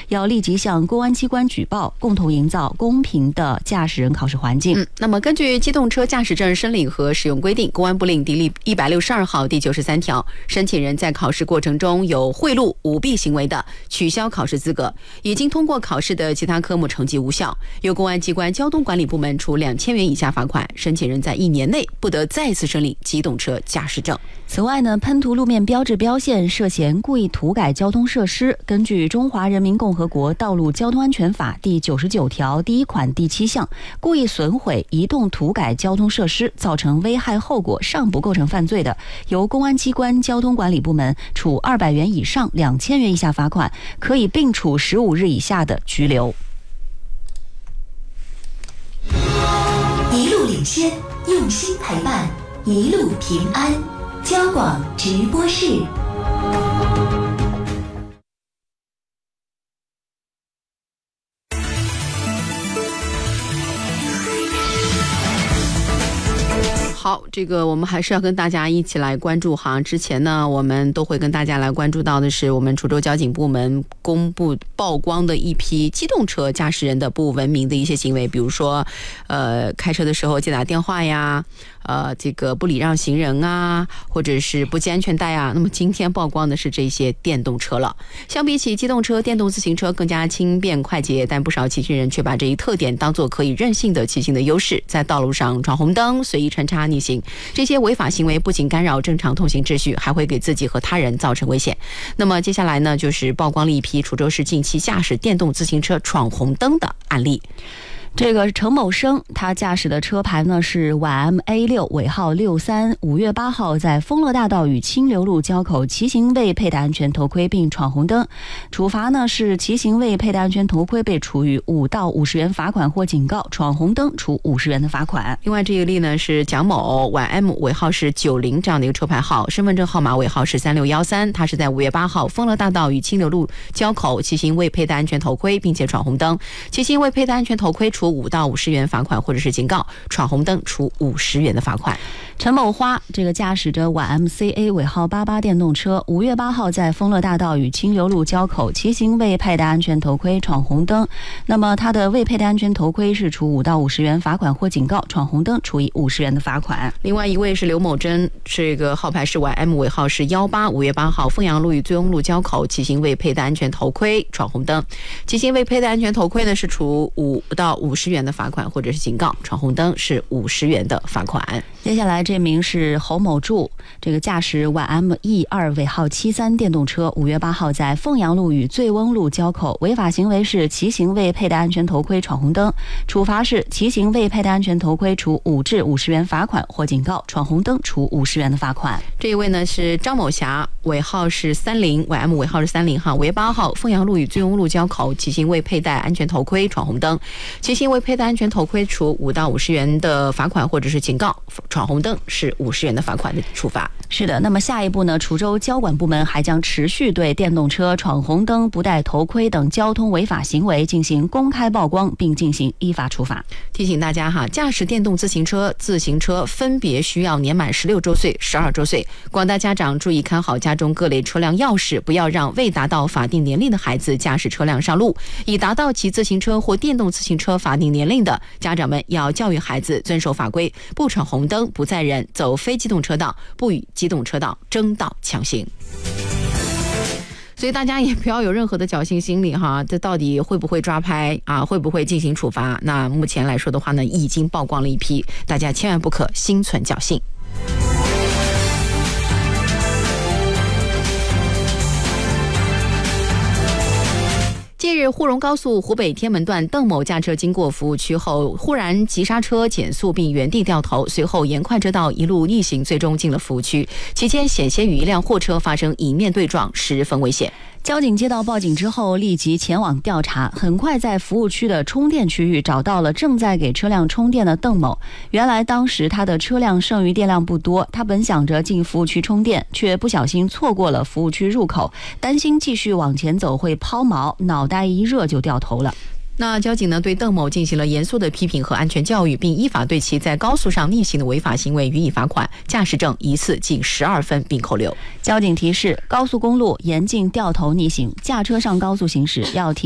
要立即向公安机关举报，共同营造公平的驾驶人考试环境。 那么根据机动车驾驶证申领和使用规定，公安部令第162号第93条，申请人在考试过程中有贿赂、舞弊行为的，取消考试资格；已经通过考试的其他科目成绩无效，由公安机关交通管理部门处2000元以下罚款。申请人在1年内不得再次申领机动车驾驶证。 此外呢，喷涂路面标志标线涉嫌故意涂改交通设施，根据《中华人民共和国道路交通安全法》第99条第1款第7项，故意损毁、移动、涂改交通设施，造成危害后果尚不构成犯罪的，由公安机关交通管理部门处200元以上2000元以下罚款，可以并处15日以下的拘留。 一路领先，用心陪伴，一路平安。交广直播室。 好，这个我们还是要跟大家一起来关注哈。之前呢，我们都会跟大家来关注到的是我们滁州交警部门公布曝光的一批机动车驾驶人的不文明的一些行为，比如说开车的时候接打电话呀，这个不礼让行人啊，或者是不系安全带啊。那么今天曝光的是这些电动车了。相比起机动车，电动自行车更加轻便快捷，但不少骑行人却把这一特点当作可以任性的骑行的优势，在道路上闯红灯、随意穿插逆行，这些违法行为不仅干扰正常通行秩序，还会给自己和他人造成危险。那么接下来呢，就是曝光了一批滁州市近期驾驶电动自行车闯红灯的案例。 这个程某生，他驾驶的车牌呢是皖 MA6 尾号63， 5月8号在丰乐大道与清流路交口骑行未佩戴安全头盔并闯红灯，处罚呢是骑行未佩戴安全头盔被处以5到50元罚款或警告，闯红灯处50元的罚款。 另外这一例呢是蒋某，皖 M 尾号是90这样的一个车牌号，身份证号码尾号是3613，他是在5月8号丰乐大道与清流路交口骑行未佩戴安全头盔并且闯红灯，骑行未佩戴安全头盔处5到50元罚款或者是警告，闯红灯处50元的罚款。 陈某花这个驾驶着皖 MCA 尾号88电动车，5月8号在丰乐大道与清流路交口骑行未佩戴安全头盔闯红灯，那么他的未佩戴安全头盔是处5到50元罚款或警告，闯红灯处以50元的罚款。 另外一位是刘某珍，这个号牌是皖 M 尾号是18， 5月8号凤阳路与醉翁路交口骑行未佩戴安全头盔闯红灯，骑行未佩戴安全头盔呢是处5到50元的罚款或者是警告，闯红灯是50元的罚款。 接下来这名是侯某柱，这个驾驶皖 ME2 尾号73电动车，5月8号在凤阳路与醉翁路交口，违法行为是骑行未佩戴安全头盔闯红灯，处罚是骑行未佩戴安全头盔处5至50元罚款或警告，闯红灯处50元的罚款。 这一位呢是张某霞，尾号是30，皖 M 尾号是30号，5月8号凤阳路与醉翁路交口骑行未佩戴安全头盔闯红灯，骑行未佩戴安全头盔处5到50元的罚款或者是警告，闯红灯是50元的罚款的处罚。 是的，那么下一步呢，滁州交管部门还将持续对电动车闯红灯、不戴头盔等交通违法行为进行公开曝光，并进行依法处罚。 提醒大家哈，驾驶电动自行车分别需要年满16周岁、12周岁。广大家长注意看好家中各类车辆钥匙，不要让未达到法定年龄的孩子驾驶车辆上路。已达到骑自行车或电动自行车法定年龄的家长们，要教育孩子遵守法规，不闯红灯、不载人、走非机动车道，不与机动车道争道强行。所以大家也不要有任何的侥幸心理哈，这到底会不会抓拍啊？会不会进行处罚？那目前来说的话呢，已经曝光了一批，大家千万不可心存侥幸。近日，沪蓉高速湖北天门段邓某驾车经过服务区后，忽然急刹车减速并原地掉头，随后沿快车道一路逆行，最终进了服务区。期间险些与一辆货车发生迎面对撞，十分危险。 交警接到报警之后，立即前往调查，很快在服务区的充电区域找到了正在给车辆充电的邓某。原来当时他的车辆剩余电量不多，他本想着进服务区充电，却不小心错过了服务区入口，担心继续往前走会抛锚，脑袋一热就掉头了。 那交警呢对邓某进行了严肃的批评和安全教育，并依法对其在高速上逆行的违法行为予以罚款，驾驶证一次记12分并扣留。 交警提示：高速公路严禁掉头逆行，驾车上高速行驶要提